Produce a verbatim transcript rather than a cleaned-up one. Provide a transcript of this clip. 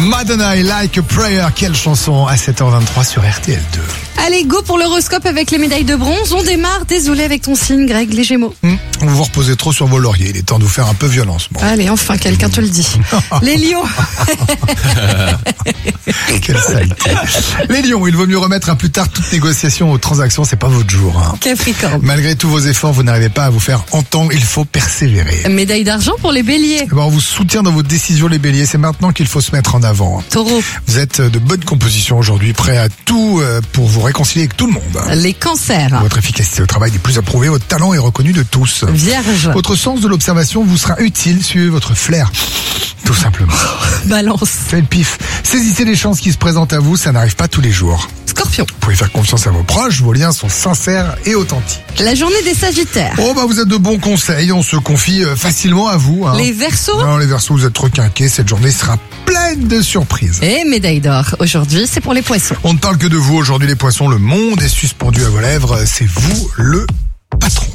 Madonna et Like a Prayer, quelle chanson à sept heures vingt-trois sur R T L deux. Allez, go pour l'horoscope avec les médailles de bronze. On démarre, désolé avec ton signe, Greg, les Gémeaux. Mmh, vous vous reposez trop sur vos lauriers, il est temps de vous faire un peu violence. Bon. Allez, enfin, quelqu'un te le dit. Les Lions. Quelle saleté. Les Lions, il vaut mieux remettre à plus tard toute négociation aux transactions, c'est pas votre jour. Hein. Capricorne. Malgré tous vos efforts, vous n'arrivez pas à vous faire entendre, il faut persévérer. Médaille d'argent pour les Béliers. Eh ben, on vous soutient dans vos décisions, les Béliers, c'est maintenant qu'il faut se mettre en avant. Taureau. Vous êtes de bonne composition aujourd'hui, prêt à tout euh, pour vous réconcilier avec tout le monde. Les Cancers. Votre efficacité au travail est plus approuvée, votre talent est reconnu de tous. Vierge. Votre sens de l'observation vous sera utile, suivez votre flair, tout simplement. Balance. Faites le pif, saisissez les chances qui se présentent à vous, ça n'arrive pas tous les jours. Scorpion. Vous pouvez faire confiance à vos proches, vos liens sont sincères et authentiques. La journée des Sagittaires. Oh bah vous êtes de bons conseils, on se confie euh, facilement à vous. Hein. Les Verseaux. Non, les Verseaux, vous êtes requinqués, cette journée sera pleine de surprises. Et médaille d'or. Aujourd'hui, c'est pour les Poissons. On ne parle que de vous aujourd'hui les poissons, le monde est suspendu à vos lèvres, c'est vous le patron.